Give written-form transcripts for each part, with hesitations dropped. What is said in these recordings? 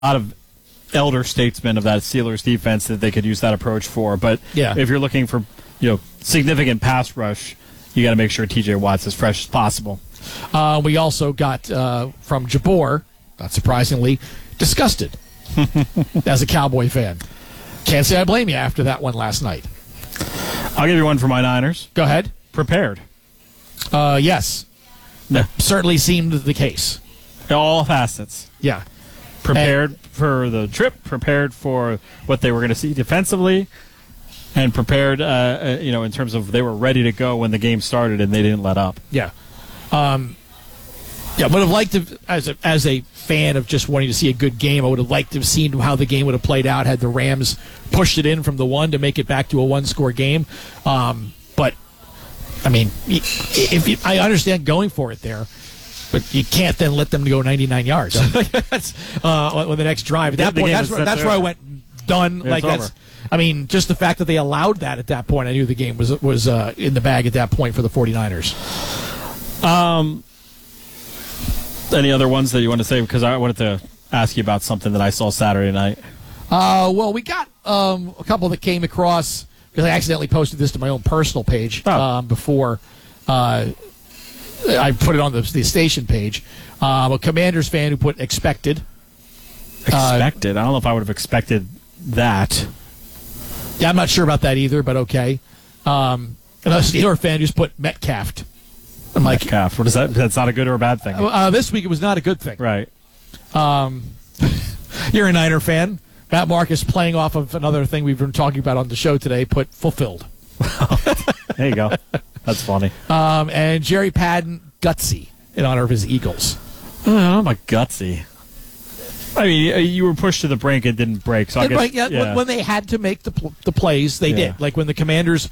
lot of elder statesmen of that Steelers defense that they could use that approach for. But if you're looking for significant pass rush, you got to make sure T.J. Watt's as fresh as possible. We also got from Jabor, not surprisingly, disgusted as a Cowboy fan. Can't say I blame you after that one last night. I'll give you one for my Niners. Go ahead. Prepared. Yes. That certainly seemed the case. All facets. Yeah. Prepared for the trip, prepared for what they were going to see defensively, and prepared, in terms of they were ready to go when the game started and they didn't let up. Yeah. Would have liked to, as a fan of just wanting to see a good game, I would have liked to have seen how the game would have played out had the Rams pushed it in from the one to make it back to a one-score game. But, I mean, I understand going for it there, but you can't then let them go 99 yards on the next drive. At that point, that's where I went done. I mean, just the fact that they allowed that at that point, I knew the game was in the bag at that point for the 49ers. Any other ones that you want to say? Because I wanted to ask you about something that I saw Saturday night. Well, we got a couple that came across because I accidentally posted this to my own personal page before I put it on the station page. A Commanders fan who put expected. Expected? I don't know if I would have expected that. Yeah, I'm not sure about that either, but okay. Another Steeler fan just put Metcalf. I'm like, Metcalf. What is that? That's not a good or a bad thing. This week it was not a good thing. Right. You're a Niner fan. Matt Marcus, playing off of another thing we've been talking about on the show today, put fulfilled. There you go. That's funny. And Jerry Padden, gutsy, in honor of his Eagles. I'm a gutsy. I mean, you were pushed to the brink and didn't break. So I guess, when they had to make the plays, they did. Like when the Commanders,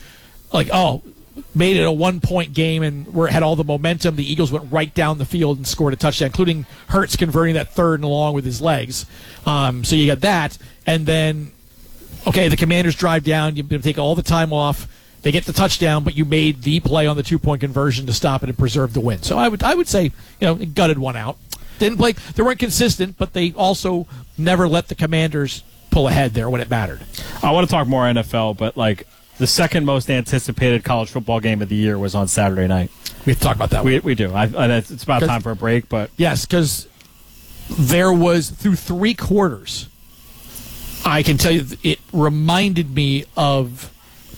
made it a 1-point game and had all the momentum, the Eagles went right down the field and scored a touchdown, including Hurts converting that third and long with his legs. So you got that, and then the Commanders drive down. You take all the time off. They get the touchdown, but you made the play on the 2-point conversion to stop it and preserve the win. So I would say it gutted one out. Didn't play. They weren't consistent, but they also never let the Commanders pull ahead there when it mattered. I want to talk more NFL, but the second most anticipated college football game of the year was on Saturday night. We have to talk about that. We do. It's about time for a break, but yes, because there was through 3 quarters. I can tell you it reminded me of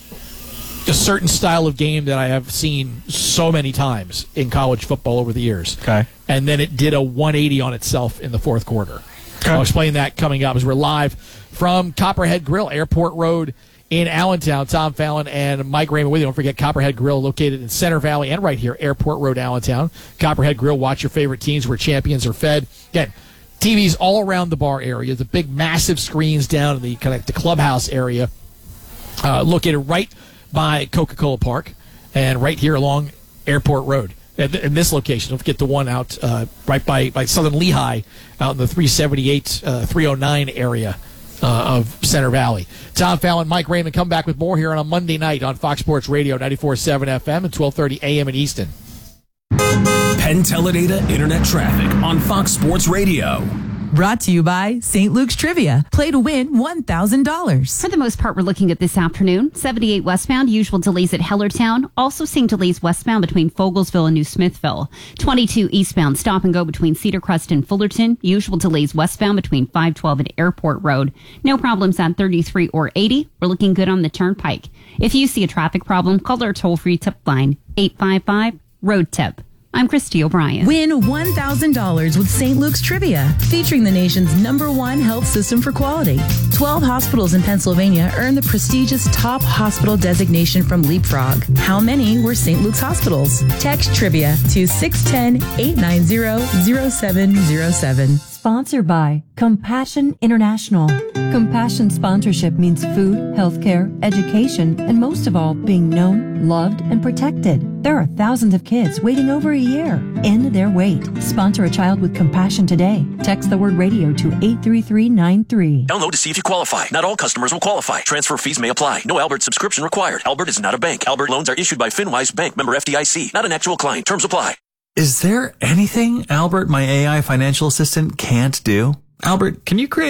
a certain style of game that I have seen so many times in college football over the years. Okay. And then it did a 180 on itself in the fourth quarter. Okay. I'll explain that coming up as we're live from Copperhead Grill, Airport Road in Allentown. Tom Fallon and Mike Raymond with you. Don't forget Copperhead Grill, located in Center Valley and right here, Airport Road, Allentown. Copperhead Grill, watch your favorite teams where champions are fed. Again, TVs all around the bar area. The big, massive screens down in the clubhouse area, located right by Coca-Cola Park and right here along Airport Road. In this location, don't forget the one out right by Southern Lehigh, out in the 378, 309 area of Center Valley. Tom Fallon, Mike Raymond, come back with more here on a Monday night on Fox Sports Radio, 94.7 FM and 1230 AM in Easton. Penn Teledata Internet Traffic on Fox Sports Radio. Brought to you by St. Luke's Trivia. Play to win $1,000. For the most part, we're looking at this afternoon. 78 westbound, usual delays at Hellertown. Also seeing delays westbound between Fogelsville and New Smithville. 22 eastbound, stop and go between Cedar Crest and Fullerton. Usual delays westbound between 512 and Airport Road. No problems on 33 or 80. We're looking good on the Turnpike. If you see a traffic problem, call our toll-free tip line, 855-ROAD-TIP. I'm Christy O'Brien. Win $1,000 with St. Luke's Trivia, featuring the nation's #1 health system for quality. 12 hospitals in Pennsylvania earned the prestigious top hospital designation from Leapfrog. How many were St. Luke's hospitals? Text Trivia to 610-890-0707. Sponsored by Compassion International. Compassion sponsorship means food, healthcare, education, and most of all, being known, loved, and protected. There are thousands of kids waiting over a year. End their wait. Sponsor a child with compassion today. Text the word radio to 83393. Download to see if you qualify. Not all customers will qualify. Transfer fees may apply. No Albert subscription required. Albert is not a bank. Albert loans are issued by FinWise Bank, member FDIC. Not an actual client. Terms apply. Is there anything Albert, my AI financial assistant, can't do? Albert, can you create